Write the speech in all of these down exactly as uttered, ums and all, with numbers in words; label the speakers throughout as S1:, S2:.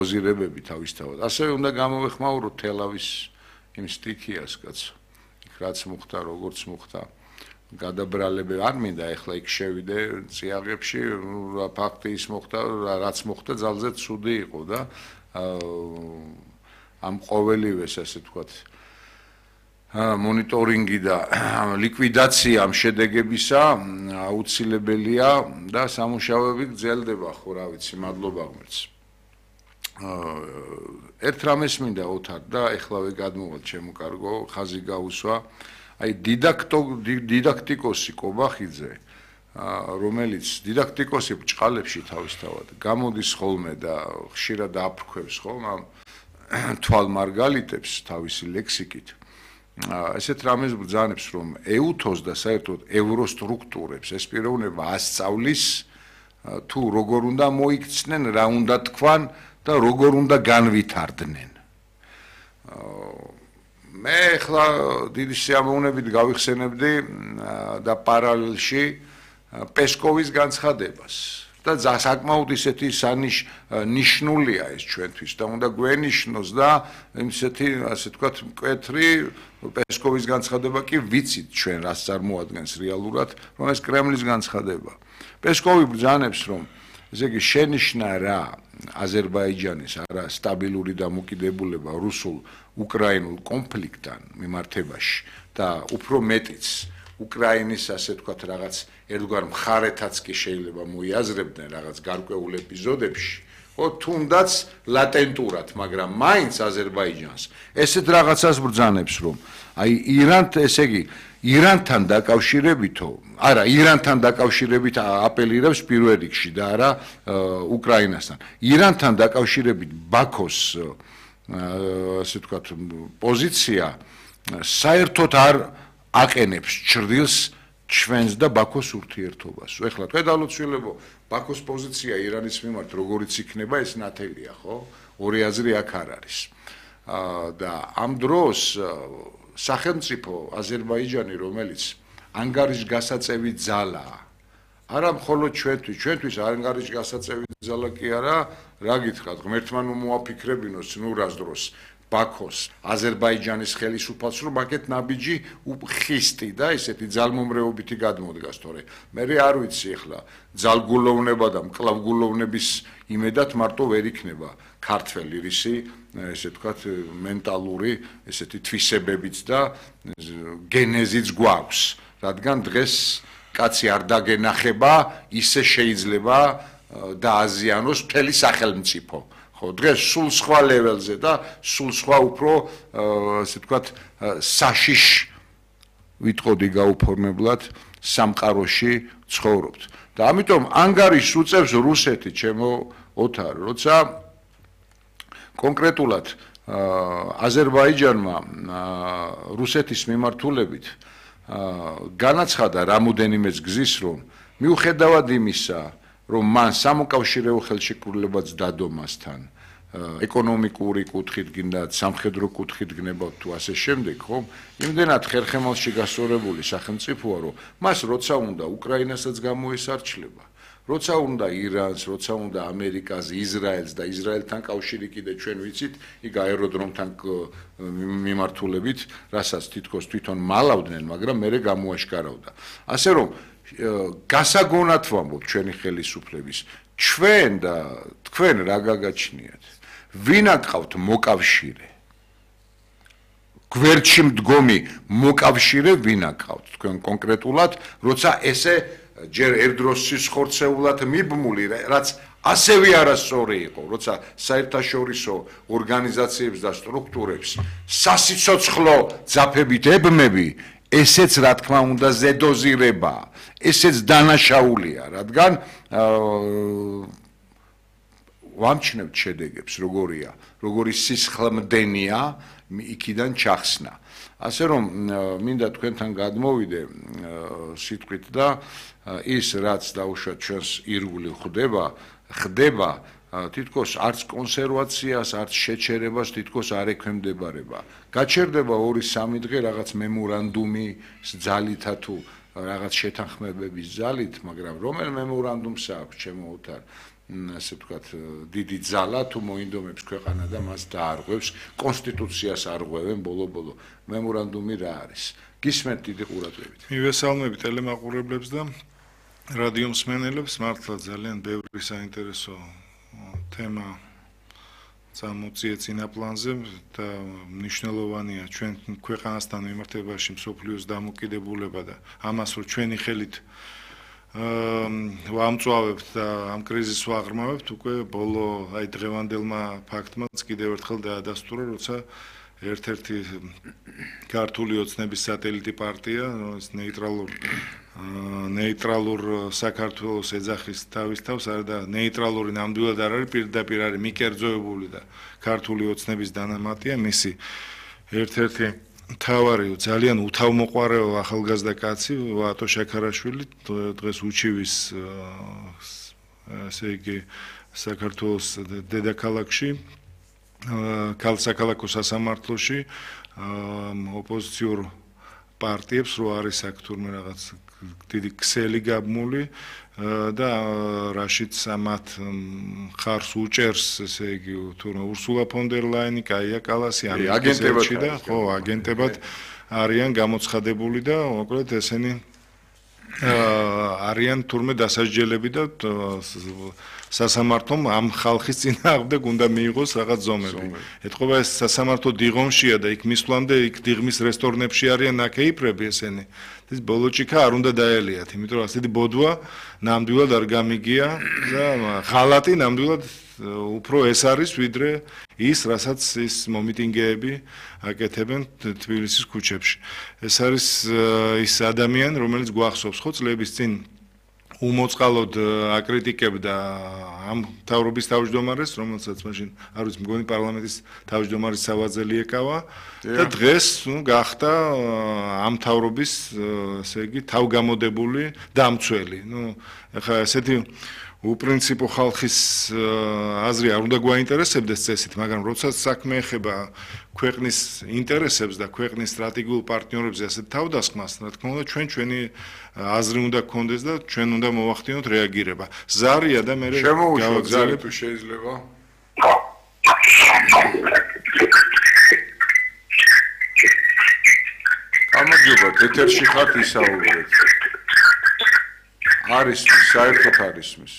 S1: დოზირებები თავისთავად. ასევე უნდა გამოვეხმაუროთ თელავის იმ სტიქიას, კაცო. იქ რაც მოხდა, როგორც მოხდა. გადაბრალები არ მინდა ეხლა იქ შევიდე წიაღებში, ფაქტი ის მოხდა, რაც მოხდა ძალზე ცუდი იყო და ამ ყოველივეს ასე ვთქვათ მონიტორინგი და ლიკვიდაცია ამ შედეგებისა აუცილებელია და სამუშაოები გრძელდება, ხო რა ვიცი, მადლობა ღმერთს. ერთ რამეს მინდა ოთარ და ეხლავე გადმოვალ ჩემო კარგო, ხაზი გაუსვა. აი დიდაქტიკოსი კობახიძე, რომელიც დიდაქტიკოსი ბჭყალებში თავისთავად გამოდის ხოლმე და ხშირად აფრქვევს ხოლმე ამ თვალ მარგალიტებს თავისი ლექსიკით. ესეთ რამეს ბრძანებს, რომ ეუთოს და საერთოდ ევროსტრუქტურებს ეს პიროვნება ასწავლის თუ როგორ უნდა მოიქცნენ, რა უნდა თქვან და როგორ უნდა განვითარდნენ. მე ახლა დიდი სიამოვნებით გავიხსენებდი და პარალელში პესკოვის განცხადებას და საკმაოდ ისეთი სანიშნულია ეს ჩვენთვის და უნდა გვენიშნოს და ისეთი ასე ვთქვათ მკვეთრი პესკოვის განცხადება კი ვიცით ჩვენ რას წარმოადგენს რეალურად, რომ ეს კრემლის განცხადება. პესკოვი ბრძანებს, რომ ესე იგი შენიშნა რა აზერბაიჯანის არა სტაბილური დამოკიდებულება რუსულ უკრაინულ კონფლიქტთან მიმართებაში და უფრო მეტიც უკრაინის ასე ვთქვათ რაღაც ერთგვარ მხარეთაც კი შეიძლება მოიაზრებდნენ რაღაც გარკვეულ ეპიზოდებში, ხო თუნდაც ლატენტურად, მაგრამ მაინც აზერბაიჯანს ესეთ რაღაცას ბრძანებს, რომ აი ირანთან, ესე იგი ირანთან დაკავშირებითო, არა, ირანთან დაკავშირებით აპელირებს პირველ რიგში და არა უკრაინასთან. ირანთან დაკავშირებით ბაქოს ასე ვთქვათ პოზიცია საერთოდ არ აყენებს ჭრილს ჩვენს და ბაქოს ურთიერთობას. ეხლა თქვენ დალოცვილებო, ბაქოს პოზიცია ირანის მიმართ როგორიც იქნება, ეს ნათელია, ხო? ორი აზრი აქ არ არის. და ამ დროს სახელმწიფო აზერბაიჯანი, რომელიც ანგარიშ გასაწევი ძალაა, არა მხოლოდ ჩვენთვის, ჩვენთვის ანგარიშ გასაწევი ძალა კი არა, რა გითხრათ, ღმერთმა ნუ მოაფიქრებინოს ნურას დროს ბაქოს აზერბაიჯანის ხელისუფალს, რომ აქეთ ნაბიჯი ხისტი და ესეთი ძალმომრეობითი გადმოდგას, თორე მე არ ვიცი ახლა ძალგულოვნება და მკლავგულოვნების იმედად მარტო ვერ იქნება ქართველი რისი ესე ვთქვათ მენტალური ესეთი თვისებებიც და გენეზიც გვაქვს, რადგან დღეს კაცი არ დაგენახება, ისე შეიძლება დააზიანოს მთელი სახელმწიფო. ხო, დღეს სულ სხვა ლეველზე და სულ სხვა უფრო ასე ვთქვათ საშიშ ვიტყოდი გაუფორმებლად სამყაროში ცხოვრობთ. და ამიტომ ანგარიშს უწევს რუსეთი, ჩემო ოთარ, როცა კონკრეტულად აზერბაიჯანმა რუსეთის მიმართულებით განაცხადა რამოდენიმეც გზის, რომ მიუხედავად იმისა, რომ მან სამოკავშირეო ხელშეკრულებაც დადო მასთან ეკონომიკური კუთხით გინდა სამხედრო კუთხით გნებავთ თუ ასე შემდეგ, ხო? იმდენად ხერხემალში გასწორებული სახელმწიფოა, რომ მას როცა უნდა უკრაინასაც გამოესარჩლება, როცა უნდა ირანს, როცა უნდა ამერიკას, ისრაელს და ისრაელთან კავშირი კიდე ჩვენ ვიცით, იქ აეროდრომთან მიმართულებით, რასაც თითქოს თვითონ მალავდნენ, მაგრამ მერე გამოაშკარავდა. ასე რომ გასაგონად ვამბობ ჩვენი ხელისუფლების, ჩვენ და თქვენ რა გაგაჩნიათ, ვინ აკავთ მოკავშირე, გვერდში მდგომი მოკავშირე ვინ აკავთ თქვენ კონკრეტულად, როცა ესე ჯერ ერთდროს სისხორცეულად მიბმული, რაც ასევე არასწორი იყო, როცა საერთაშორისო ორგანიზაციებს და სტრუქტურებს სასიცოცხლო ძაფებით ებმები, ესეც რა თქმა უნდა ზედოზირება, ესეც დანაშაულია, რადგან ვამჩნევთ შედეგებს, როგორია, როგორი სისხლმდენია იქიდან ჩახსნა. ასე რომ მინდა თქვენთან გადმოვიდე სიტყვით და ის რაც დაუშვათ ჩვენს ირგვლივ ხდება, ხდება თითქოს არც კონსერვაციას, არც შეჩერებას თითქოს არ ექვემდებარება. გაჩერდება ორი სამი დღე რაღაც მემორანდუმის ძალითა თუ რაღაც შეთანხმებების ძალით, მაგრამ რომელ მემორანდუმს აქვს ჩემო ოთარ? ასე ვთქვათ, დიდი ძალა თუ მოინდომებს ქვეყანა და მას დაარღვევს, კონსტიტუციას არღვევენ ბოლო-ბოლო. მემორანდუმი რა არის? გისმენთ დიდი ყურადღებით.
S2: მივესალმები ტელემაყურებლებს და რადიო მსმენელებს, მართლა ძალიან ბევრი საინტერესო თემა წამოწია წინაპლანზე და მნიშვნელოვანია ჩვენ ქვეყანასთან მიმართებაში მსოფლიოს დამოკიდებულება და ამას რომ ჩვენი ხელით ვამწვავებთ და ამ კრიზისს ვაღრმავებთ, უკვე ბოლო აი დღევანდელმა ფაქტმაც კიდევ ერთხელ დაადასტურა, როცა ერთ-ერთი ქართული ოცნების სატელიტი პარტია, ეს ნეიტრალურ ნეიტრალურ საქართველოს ეძახის თავის თავს, არა და ნეიტრალური ნამდვილად არ არის, პირდაპირ არის მიკერძოებული და ქართული ოცნების დანამატია, მისი ერთ-ერთი მთავარი ძალიან უთავმოყვარეო ახალგაზრდა კაცი ვატო შაქარაშვილი დღეს უჩივის ასე იგი საქართველოს დედაქალაქში ქალსაქალაქო სასამართლოში ოპოზიციურ პარტიებს რო არის აქ თურმე რაღაც დიდი ქსელი გაბმული და რაშიც ამათ ხარს უჭერს ესე იგი თურმე ურსულა ფონ დერ ლაინი, კაია კალასი
S1: აგენტებად
S2: და ხო აგენტებად არიან გამოცხადებული და მოკლედ ესენი არიან თურმე დასაჯელები და სასამართლომ ამ ხალხის წინააღმდეგ უნდა მიიღოს რაღაც ზომები. ეთყობა ეს სასამართლო დიღომშია და იქ მისვლამდე იქ დიღმის რესტორნებში არიან ნაკეიფრები ესენი. ეს ბოლოჭიქა არ უნდა დაელიათ, იმიტომ რომ ასეთი ბოდვა ნამდვილად არ გამიგია და ღალატი ნამდვილად უფრო ეს არის ვიდრე ის, რასაც ის მომიტინგეები აკეთებენ თბილისის ქუჩებში. ეს არის ის ადამიანი, რომელიც გვახსოვს ხო წლების წინ უმოწყალოდ აკრიტიკებდა ამ მთავრობის თავმჯდომარეს, რომელსაც მაშინ არ ვიცი, მგონი პარლამენტის თავმჯდომარის სავაძელი ეკავა და დღეს, ნუ, გახდა ამ მთავრობის, ასე იგი, თავგამოდებული დამცველი. ნუ, ახლა ესეთი უპრინციპო ხალხის აზრი არ უნდა გვაინტერესებდეს წესით, მაგრამ როდესაც საქმე ეხება ქვეყნის ინტერესებს და ქვეყნის სტრატეგიულ პარტნიორებზე ასეთ თავდასხმას, რა თქმა უნდა, ჩვენ ჩვენი აზრი უნდა გქონდეს და ჩვენ უნდა მოვახდინოთ რეაგირება. ზარია და მე
S1: შემოუშვათ ზარი თუ შეიძლება. გამარჯობათ, ეთერში ხართ ისაუბრეთ. არის საერთოდ არის მის.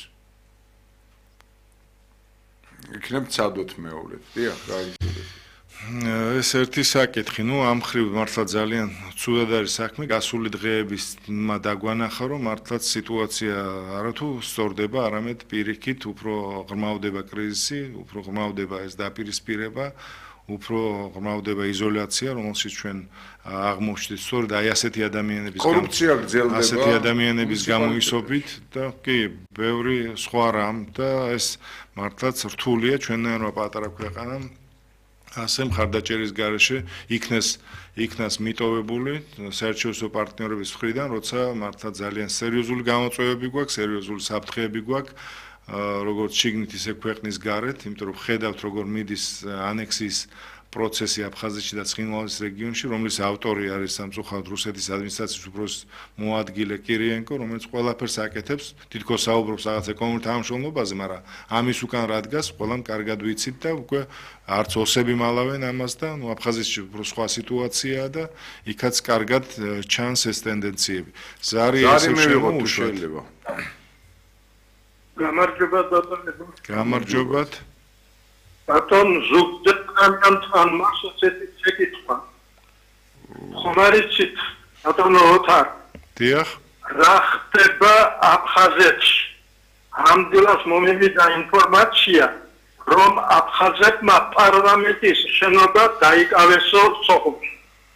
S1: იქნებ ცადოთ მეორედ. დიახ, გაიგებთ.
S2: ეს ერთი საკითხი, ნუ ამ ხრივ მართლა ძალიან ცუდად არის საქმე, გასული დღეების დაგვანახა, რომ მართლაც სიტუაცია არათუ სწორდება, არამედ პირიქით უფრო ღრმავდება კრიზისი, უფრო ღრმავდება ეს დაპირისპირება, უფრო ღრმავდება იზოლაცია, რომელშიც ჩვენ აღმოჩნდით სწორედ აი ასეთი ადამიანების
S1: კორუფცია გრძელდება,
S2: ასეთი ადამიანების გამოისობით და კი, ბევრი სხვა რამ და ეს მართლაც რთულია ჩვენნაირმა პატარა ქვეყანამ ასე მხარდაჭერის გარეშე იქნეს იქნას მიტოვებული საერთაშორისო პარტნიორების მხრიდან, როცა მართლა ძალიან სერიოზული გამოწვევები გვაქვს, სერიოზული საფრთხეები გვაქვს, როგორც შიგნით ისე ქვეყნის გარეთ, იმიტომ რომ ხედავთ როგორ მიდის ანექსიის პროცესი აფხაზეთში და ცხინვალის რეგიონში, რომლის ავტორი არის სამწუხაროდ რუსეთის ადმინისტრაციის უფროსის მოადგილე კირიენკო, რომელიც ყველაფერს აკეთებს, თითქოს საუბრობს რაღაც ეკონომიკურ თანამშრომლობაზე, მაგრამ ამის უკან რა დგას, ყველამ კარგად ვიცით და უკვე არც ოსები მალავენ ამას და ნუ აფხაზეთში უფრო სხვა სიტუაციაა და იქაც კარგად ჩანს ეს ტენდენციები. ზარი ესე
S1: შეიძლება.
S3: გამარჯობა ბატონო.
S2: გამარჯობათ.
S3: ბატონ ზუგდიდთან მასწავლებელი შეკითხვა. ხომარიცით ბატონო ოთარ.
S2: დიახ.
S3: რა ხდება აფხაზეთში? ამდენს მომივიდა ინფორმაცია, რომ აფხაზეთმა პარლამენტის შენობა დაიკავესო სოხუმში.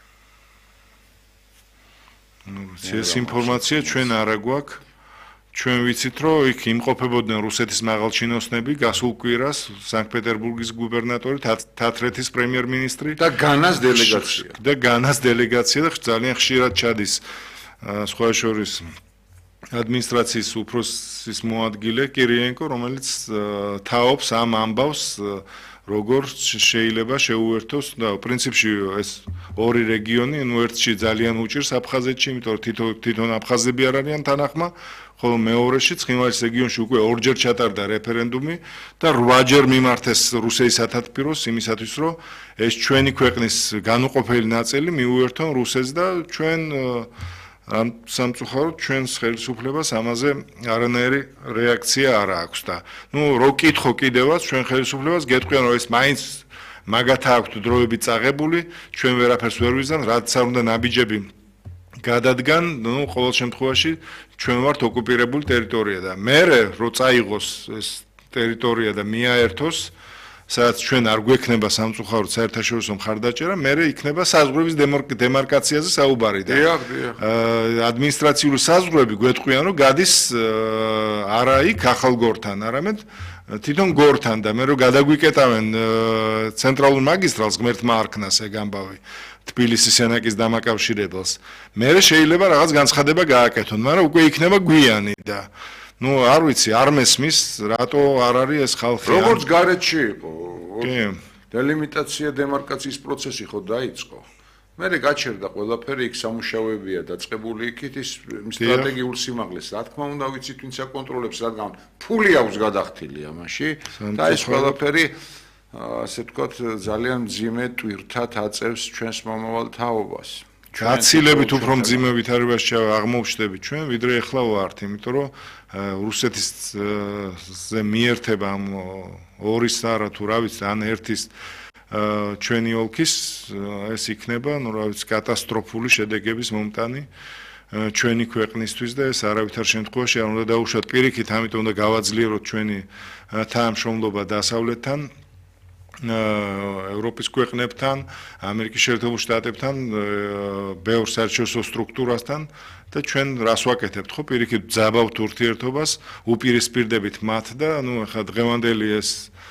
S2: ნუ ეს ინფორმაცია ჩვენ არ აგვაქვს. ჩვენ ვიცით, რომ იქ იმყოფებოდნენ რუსეთის მაღალჩინოსნები, გასულ კვირას სანქტ-პეტერბურგის გუბერნატორი, თათრეთის პრემიერ-მინისტრი
S1: და განას დელეგაცია.
S2: და განას დელეგაცია და ძალიან ხშირად ჩადის სხვა შორის ადმინისტრაციის უფროსის მოადგილე კირიენკო, რომელიც თაობს ამ ამბავს, როგორც შეიძლება შეუერთოს და პრინციპში ეს ორი რეგიონი, ნუ ერთში ძალიან უჭირს აფხაზეთში, იმიტომ რომ თვითონ თვითონ აფხაზები არ არიან თანახმა, ხოლო მეორეში ცხინვალის რეგიონში უკვე ორჯერ ჩატარდა რეფერენდუმი და რვაჯერ მიმართეს რუსეთის სათათბიროს იმისათვის, რომ ეს ჩვენი ქვეყნის განუყოფელი ნაწილი მიუერთონ რუსეთს და ჩვენ ამ სამწუხაროდ ჩვენს ხელისუფლებას ამაზე არანაირი რეაქცია არ აქვს და ნუ რო კითხო კიდევაც ჩვენ ხელისუფლებას გეტყვიან რომ ეს მაინც მაგათა აქვთ დროებით წაღებული ჩვენ ვერაფერს ვერ ვიზამ რაც არ უნდა ნაბიჯები გადადგან ნუ ყოველ შემთხვევაში ჩვენ ვართ ოკუპირებული ტერიტორია და მე რო წაიღოს ეს ტერიტორია და მიაერთოს სადაც ჩვენ არ გვექნება სამწუხაროდ საერთაშორისო მხარდაჭერა, მერე იქნება საზღვრების დემარკაციაზე საუბარი და ადმინისტრაციული საზღვრები გვეტყვიან, რომ გადის არა იქ ახალგორთან, არამედ თვითონ გორთან და მე რომ გადაგვიკეტავენ ცენტრალურ მაგისტრალს ღმერთმა არქნას ეგ ამბავი თბილისის სენაკის დამაკავშირებელს. მერე შეიძლება რაღაც განცხადება გააკეთონ, მაგრამ უკვე იქნება გვიანი და ну, არ ვიცი, არ მესმის, რატო არ არის ეს ხალხი.
S1: როგორც გარეთში იყო, დელიმიტაცია დემარკაციის პროცესი ხო დაიწყო. მერე გაჩერდა ყველაფერი, იქ სამუშაოებია დაწყებული იქით ის სტრატეგიულ სიმაღლეს. რა თქმა უნდა, ვიცით, ვინც აკონტროლებს, რადგან ფული აქვს გადახდილი ამაში და ეს ყველაფერი ასე ვთქვათ, ძალიან მძიმე ტვირთად აწევს ჩვენს მომავალ თაობას.
S2: გაცილებით უფრო მძიმე ვითარებაში აღმოვჩნდებით ჩვენ, ვიდრე ახლა ვართ, იმიტომ რომ რუსეთის ზე მიერთება ამ ორის არა თუ რა ვიცი, ან ერთის ჩვენი ოლქის ეს იქნება, ну, რა ვიცი, კატასტროფული შედეგების მომტანი ჩვენი ქვეყნისთვის და ეს არავითარ შემთხვევაში არ უნდა დაუშვათ პირიქით, ამიტომ უნდა გავაძლიეროთ ჩვენი თანამშრომლობა დასავლეთთან. ევროპის ქვეყნებთან, ამერიკის შეერთებულ შტატებთან, ბევრ საერთაშორისო სტრუქტურასთან და ჩვენ რას ვაკეთებთ ხო პირიქით ძაბავთ ურთიერთობას, უპირისპირდებით მათ და ნუ ახლა დღევანდელი ეს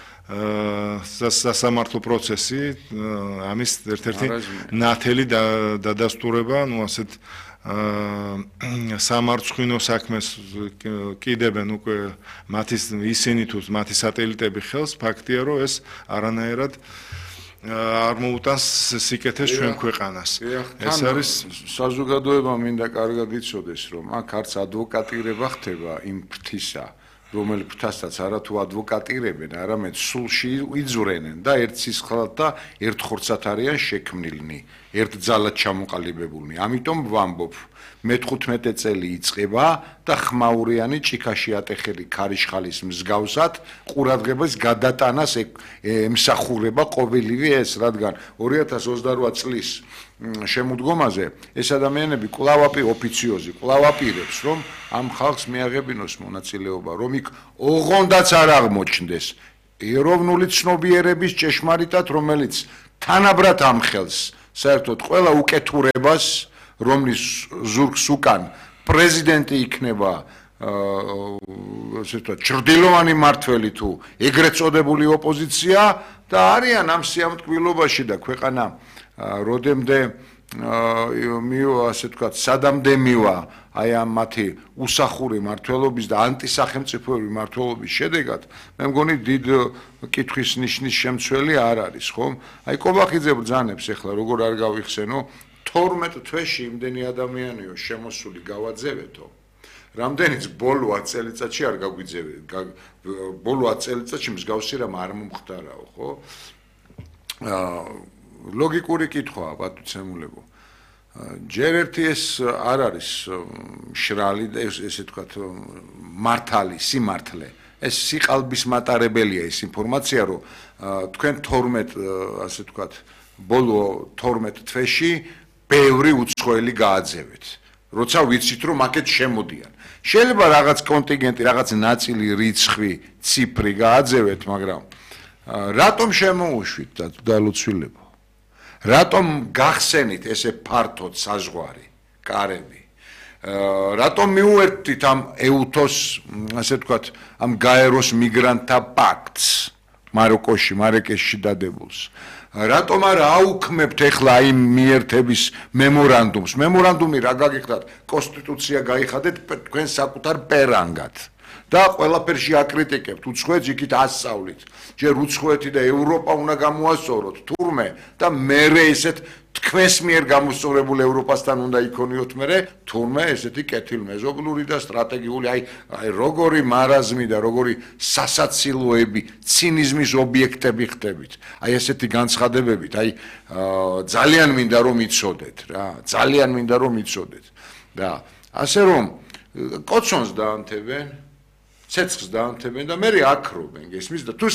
S2: სასამართლო პროცესი ამის ერთ-ერთი ნათელი დადასტურება, ნუ ასეთ სამარცხვინო საქმეს კიდებენ უკვე მათი ისინი თუ მათი სატელიტები ხელს ფაქტია რომ ეს არანაირად არ მოუტანს სიკეთეს ჩვენ ქვეყანას ეს არის
S1: საზოგადოება მინდა კარგად იცოდეს რომ აქ არც ადვოკატირება ხდება იმ ფრთისა რომელი ფრთასაც არათუ ადვოკატირებენ არამედ სულში იძვრენენ და ერთ სისხლად და ერთ ხორცად არიან შექმნილნი ერთ ძალად ჩამოყალიბებულნი ამიტომ ვამბობ მეთხუთმეტე წელი იწყება და ხმაურიანი ჭიქაში ატეხილი ქარიშხალის მსგავსად ყურადღებას გადატანას ემსახურება ყოველივე ეს რადგან ორი ათას ოცდარვა წლის შემოდგომაზე ეს ადამიანები კვლავ ოფიციოზი კვლავ აპირებს რომ ამ ხალხს მიაღებინოს მონაწილეობა რომ იქ ოღონდაც არ აღმოჩნდეს ეროვნული ცნობიერების ჭეშმარიტად რომელიც თანაბრად ამხელს საერთოდ ყველა უკეთურებას რომლის ზურგს უკან პრეზიდენტი იქნება ასე ვთქვათ ჭრდილოვანი მართველი თუ ეგრეთ წოდებული ოპოზიცია და არიან ამ სიამტკბილობაში და ქვეყანა როდემდე მივა ასე ვთქვათ სადამდე მივა აი ამ მათი უსახური მმართველობის და ანტისახელმწიფოებრივი მმართველობის შედეგად მე მგონი დიდ კითხვის ნიშნის შემცველი არ არის ხომ აი კობახიძე ბრძანებს ახლა როგორ არ გავიხსენო თორმეტ თვეში იმდენი ადამიანიო შემოსული გავაძევეთო რამდენიც ბოლო ათ წელიწადში არ გაგვიძევეთ ბოლო ათ წელიწადში მსგავსი რამ არ მომხდარაო ხო ლოგიკური კითხვაა პატუცემულებო ჯერ ერთი ეს არ არის შრალი და ესე ვთქვათ მართალი სიმართლე ეს სიყალბის მატარებელია ეს ინფორმაცია რომ თქვენ თორმეტ ასე ვთქვათ ბოლო თორმეტ თვეში ბევრი უცხოელი გააძევეთ როცა ვიცით რომ აქეთ შემოდიან შეიძლება რაღაც კონტინგენტი რაღაც ნაწილი რიცხვი ციფრი გააძევეთ მაგრამ რატომ შემოუშვით დალოცვილებო რატომ გახსენით ესე ფართოდ საზღვარი კარები რატომ მიუერთდით ამ ეუთოს ასე ვთქვათ ამ გაეროს მიგრანტთა პაქტს მაროკოში მარაკეშში დადებულს რატომ არ აუქმებთ ახლა იმ მიერთების მემორანდუმს მემორანდუმი რა გაგიხდათ კონსტიტუცია გაიხადეთ თქვენ საკუთარ პერანგად და ყველაფერში აკრიტიკებთ, უცხოეთს იქით ასწავლით. ჯერ უცხოეთი და ევროპა უნდა გამოასწოროთ თურმე და მერე ესეთ თქვენს მიერ გამოსწორებულ ევროპასთან უნდა იქონიოთ მერე თურმე ესეთი კეთილმეზობლური და სტრატეგიული აი აი როგორი მარაზმი და როგორი სასაცილოები, ცინიზმის ობიექტები ხდებით. აი ესეთი განცხადებებით, აი ძალიან მინდა რომ იცოდეთ რა, ძალიან მინდა რომ იცოდეთ. და ასე რომ კოცონს დაანთებენ, ცეცხლს დაანთებენ და მე აქრობენ, გესმის და თუ